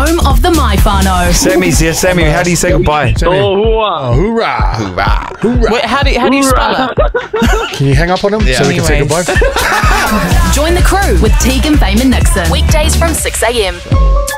home of the My Whānau. Sammy's here. Sammy, how do you say goodbye? Oh, hoorah. Hoorah. Hoorah. Wait, how do you spell it? Can you hang up on him so we can say goodbye? Join the crew with Tegan, Fame and Nixon. Weekdays from 6 a.m.